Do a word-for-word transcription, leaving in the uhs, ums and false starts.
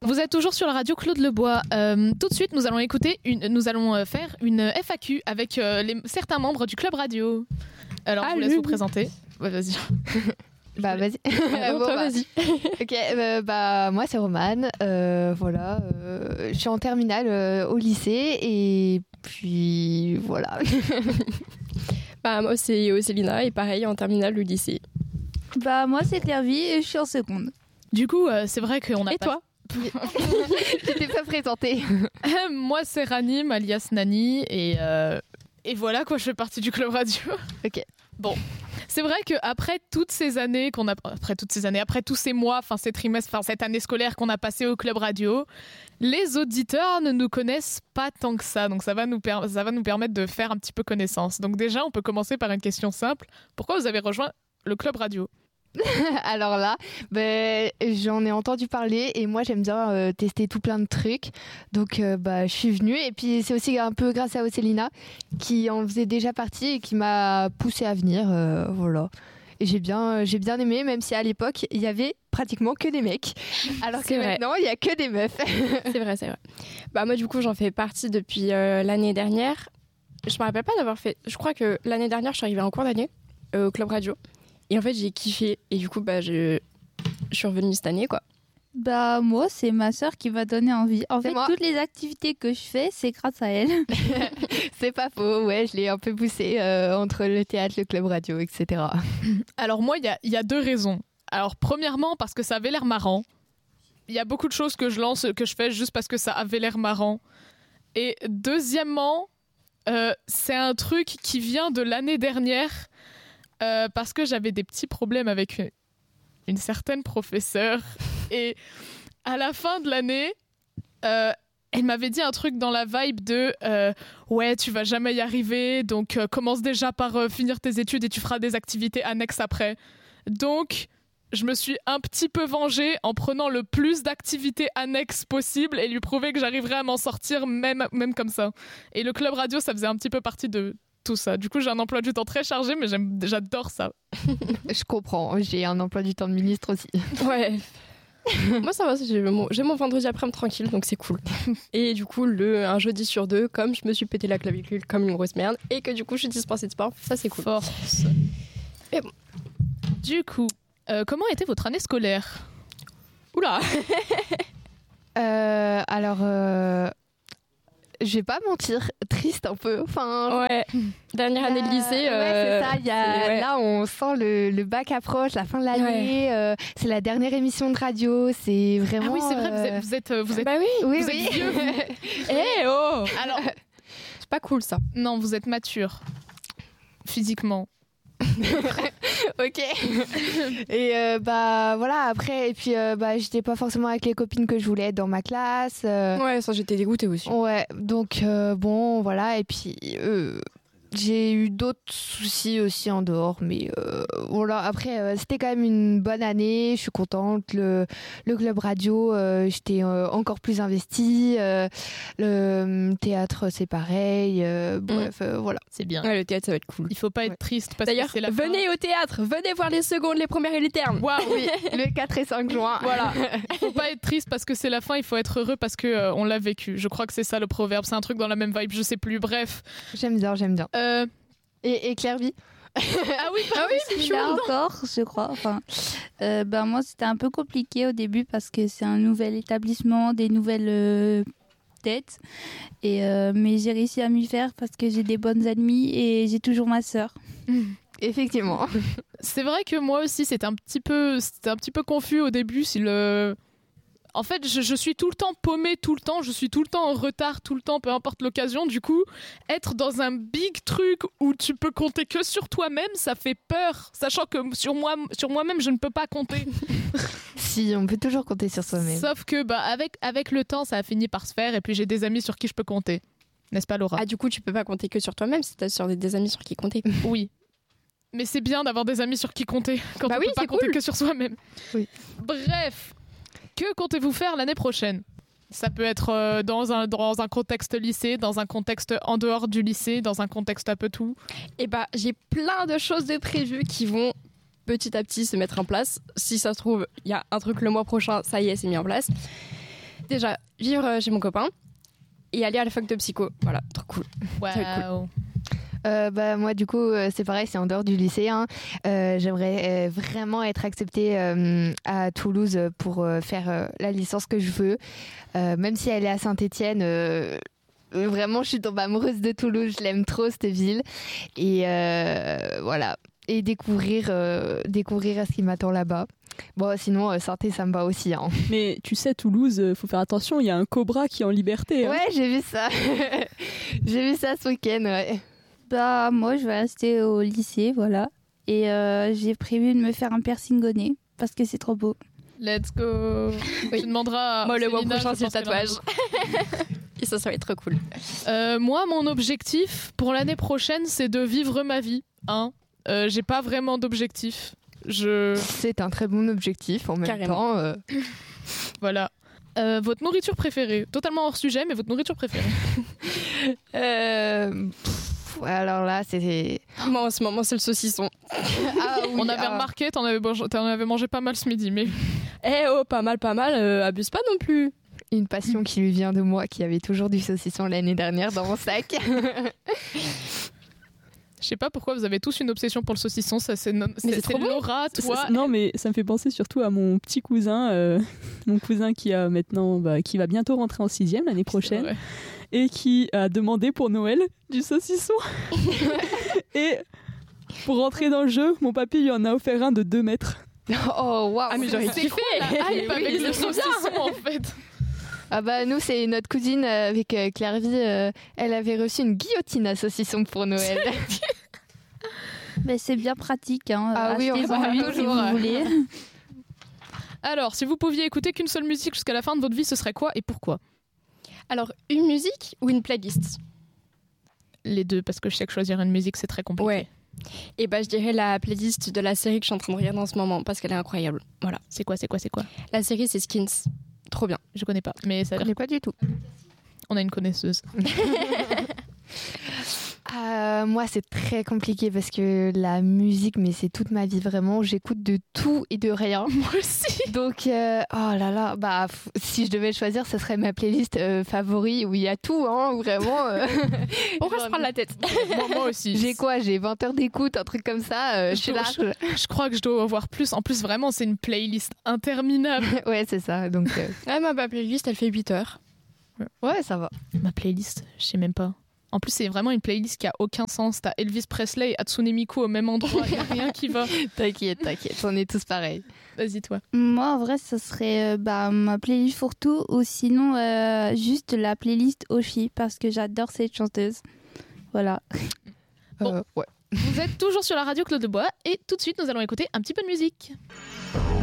Vous êtes toujours sur la radio Claude Lebois. Euh, tout de suite, nous allons écouter une, nous allons euh, faire une F A Q avec euh, les, certains membres du club radio. Alors, je vous laisse vous présenter. Ouais, vas-y. Bah vas-y. Ah, bon, bon, toi, bah, vas-y. Ok, euh, bah moi c'est Romane. Euh, voilà, euh, je suis en terminale euh, au lycée et puis voilà. Bah moi c'est Célina et pareil en terminale au lycée. Bah moi c'est Clairvy et je suis en seconde. Du coup, euh, c'est vrai qu'on a. Et pas... toi? Tu t'es pas présentée. Moi, c'est Ranim, alias Nani, et euh, et voilà quoi, je fais partie du club radio. Ok. Bon, c'est vrai que après toutes ces années qu'on a, après toutes ces années, après tous ces mois, enfin ces trimestres, enfin cette année scolaire qu'on a passé au club radio, les auditeurs ne nous connaissent pas tant que ça. Donc ça va nous per- ça va nous permettre de faire un petit peu connaissance. Donc déjà, on peut commencer par une question simple. Pourquoi vous avez rejoint le club radio ? Alors là, ben, j'en ai entendu parler et moi j'aime bien euh, tester tout plein de trucs. Donc euh, bah, je suis venue et puis c'est aussi un peu grâce à Océlina qui en faisait déjà partie et qui m'a poussée à venir. Euh, voilà. Et j'ai bien, j'ai bien aimé, même si à l'époque il y avait pratiquement que des mecs. Alors que C'est vrai. maintenant il y a que des meufs. C'est vrai, c'est vrai. Bah moi du coup j'en fais partie depuis euh, l'année dernière. Je me rappelle pas d'avoir fait. Je crois que l'année dernière je suis arrivée en cours d'année euh, au club radio. Et en fait, j'ai kiffé. Et du coup, bah, je, je suis revenue cette année, quoi. Bah moi c'est ma sœur qui m'a donné envie. En C'est fait moi. toutes les activités que je fais c'est grâce à elle. C'est pas faux, ouais, je l'ai un peu poussée euh, entre le théâtre, le club radio, et cetera. Alors moi, il y a, y a deux raisons. Alors premièrement, parce que ça avait l'air marrant. Il y a beaucoup de choses que je lance, que je fais juste parce que ça avait l'air marrant. Et deuxièmement, euh, c'est un truc qui vient de l'année dernière euh, parce que j'avais des petits problèmes avec une, une certaine professeure. Et à la fin de l'année, euh, elle m'avait dit un truc dans la vibe de euh, ouais, tu vas jamais y arriver, donc euh, commence déjà par euh, finir tes études et tu feras des activités annexes après. Donc je me suis un petit peu vengée en prenant le plus d'activités annexes possible et lui prouver que j'arriverais à m'en sortir même, même comme ça. Et le club radio, ça faisait un petit peu partie de tout ça. Du coup, j'ai un emploi du temps très chargé, mais j'aime, j'adore ça. Je comprends, j'ai un emploi du temps de ministre aussi. Ouais. Moi, ça va, j'ai mon, j'ai mon vendredi après-midi tranquille, donc c'est cool. Et du coup, le, un jeudi sur deux, comme je me suis pété la clavicule comme une grosse merde, et que du coup, je suis dispensée de sport, ça c'est cool. Force. Mais bon. Du coup, euh, comment était votre année scolaire ? Oula. Euh, alors, euh, je vais pas mentir, triste un peu. Enfin, Ouais. Dernière année de lycée. Ouais, euh, c'est ça. Il y a, c'est- ouais. Là, on sent le, le bac approche, la fin de l'année. euh, c'est la dernière émission de radio. C'est vraiment. Ah oui, c'est vrai, vous euh, êtes, vous êtes, vous êtes, Bah oui. Oui, vous oui. êtes vieux. vous. Eh oh. Alors, C'est pas cool ça. non, vous êtes mature. Physiquement. Ok. Et euh, bah voilà. Après, et puis euh, bah j'étais pas forcément avec les copines que je voulais être dans ma classe. euh, Ouais, ça j'étais dégoûtée aussi. Ouais, donc euh, bon, voilà, et puis euh, j'ai eu d'autres soucis aussi en dehors, mais euh, voilà, après euh, c'était quand même une bonne année, je suis contente, le, le club radio, euh, j'étais euh, encore plus investie, euh, le euh, théâtre c'est pareil, euh, bref, euh, voilà. C'est bien. Ouais, le théâtre ça va être cool. Il faut pas être triste parce D'ailleurs, que c'est la fin. venez au théâtre, venez voir les secondes, les premières et les termes. Waouh, oui. Le quatre et cinq juin. Voilà. Il faut pas être triste parce que c'est la fin, il faut être heureux parce que euh, on l'a vécu. Je crois que c'est ça le proverbe, c'est un truc dans la même vibe, je sais plus. Bref. J'aime bien, j'aime bien. Euh... Et, et Clairvy. Ah oui, ah oui, Je suis là encore, je crois. Enfin, euh, ben moi c'était un peu compliqué au début parce que c'est un nouvel établissement, des nouvelles euh, têtes. Et euh, mais j'ai réussi à m'y faire parce que j'ai des bonnes amies et j'ai toujours ma sœur. Effectivement. C'est vrai que moi aussi, c'était un petit peu, c'était un petit peu confus au début. Si le, en fait, je, je suis tout le temps paumée, tout le temps, je suis tout le temps en retard, tout le temps, peu importe l'occasion. Du coup, être dans un big truc où tu peux compter que sur toi-même, ça fait peur, sachant que sur moi, sur moi-même, je ne peux pas compter. Si, on peut toujours compter sur soi-même. Sauf que, bah, avec avec le temps, ça a fini par se faire. Et puis j'ai des amis sur qui je peux compter, n'est-ce pas, Laura ? Ah, du coup, tu peux pas compter que sur toi-même, si t'as sur des, des amis sur qui compter. Oui. Mais c'est bien d'avoir des amis sur qui compter quand Bah on oui, peut pas c'est compter cool. que sur soi-même. Oui. Bref, que comptez-vous faire l'année prochaine ? Ça peut être euh, dans un dans un contexte lycée, dans un contexte en dehors du lycée, dans un contexte un peu tout. Et bah, j'ai plein de choses de prévues qui vont petit à petit se mettre en place. Si ça se trouve, il y a un truc le mois prochain, ça y est, c'est mis en place. Déjà, vivre euh, chez mon copain et aller à la fac de psycho. Voilà, trop cool. Waouh. Ça va être cool. Euh, bah, moi, du coup, euh, c'est pareil, c'est en dehors du lycée. Hein. Euh, j'aimerais euh, vraiment être acceptée euh, à Toulouse pour euh, faire euh, la licence que je veux. Euh, même si elle est à Saint-Étienne, euh, vraiment, je suis tombée amoureuse de Toulouse. Je l'aime trop, cette ville. Et euh, voilà. Et découvrir, euh, découvrir ce qui m'attend là-bas. Bon, sinon, euh, Saint-Étienne, ça me va aussi. Hein. Mais tu sais, Toulouse, euh, faut faire attention, il y a un cobra qui est en liberté. Hein. Ouais, j'ai vu ça. J'ai vu ça ce week-end, ouais. Bah, moi, je vais rester au lycée, voilà. Et euh, j'ai prévu de me faire un piercing au nez parce que c'est trop beau. Let's go. Tu demanderas à Moi, le mois Célina, prochain, je c'est le pense qu'elle en a tatouage. Et ça, ça va être trop cool. Euh, moi, mon objectif pour l'année prochaine, c'est de vivre ma vie. Hein. Euh, j'ai pas vraiment d'objectif. Je C'est un très bon objectif en même Carrément. temps. euh. voilà. Euh, votre nourriture préférée, totalement hors sujet, mais votre nourriture préférée. Euh, pff, alors là, c'est. Moi, en ce moment, c'est le saucisson. Ah, oui, On avait ah. remarqué, t'en avais, mangé- t'en avais mangé pas mal ce midi, mais Eh oh, pas mal, pas mal. euh, abuse pas non plus. Une passion qui lui vient de moi, qui avait toujours du saucisson l'année dernière dans mon sac. je sais pas pourquoi vous avez tous une obsession pour le saucisson. Ça, c'est, non- c'est, c'est c'est trop bon. Laura, Ça- toi. ça- non, mais ça me fait penser surtout à mon petit cousin, euh, mon cousin qui a maintenant, bah, qui va bientôt rentrer en sixième l'année prochaine. Ouais. Et qui a demandé pour Noël du saucisson. Et pour rentrer dans le jeu, mon papy lui en a offert un de deux mètres. Oh, waouh! Ah, mais j'aurais C'est kiffé. quoi la hype Oui, avec le c'est trop bien. saucisson en fait? Ah bah nous c'est notre cousine euh, avec euh, Claire-Vie, euh, elle avait reçu une guillotine à saucisson pour Noël. Mais c'est bien pratique. Hein. Ah oui, on Achetez-en va une si toujours, vous euh, voulez. Alors, si vous pouviez écouter qu'une seule musique jusqu'à la fin de votre vie, ce serait quoi et pourquoi? Alors, une musique ou une playlist? Les deux, parce que je sais que choisir une musique c'est très compliqué. Ouais. Et bah, je dirais la playlist de la série que je suis en train de regarder en ce moment parce qu'elle est incroyable. Voilà. C'est quoi, c'est quoi, c'est quoi? La série, c'est Skins. Trop bien. Je connais pas, mais ça a Je l'air. connais pas du tout. On a une connaisseuse. Euh, moi c'est très compliqué parce que la musique, mais c'est toute ma vie vraiment, j'écoute de tout et de rien. Moi aussi. Donc, euh, oh là là, bah, f- si je devais choisir, ce serait ma playlist euh, favori où il y a tout, hein, vraiment. euh. Pourquoi je Genre, prends la tête? moi, moi aussi. J'ai quoi? J'ai vingt heures d'écoute, un truc comme ça. euh, je suis là. Je crois que je dois avoir plus. En plus, vraiment, c'est une playlist interminable. Ouais, c'est ça. Donc, euh, Ouais, ma ma playlist, elle fait huit heures. ouais, ça va. Ma playlist, je sais même pas. En plus, c'est vraiment une playlist qui a aucun sens. T'as Elvis Presley et Hatsune Miku au même endroit. Il y a rien qui va. T'inquiète, t'inquiète, on est tous pareils. Vas-y, toi. Moi, en vrai, ça serait euh, bah, ma playlist pour tout ou sinon euh, juste la playlist Oshi parce que j'adore cette chanteuse. Voilà. Bon. Euh, ouais. Vous êtes toujours sur la radio Claude de Bois et tout de suite, nous allons écouter un petit peu de musique.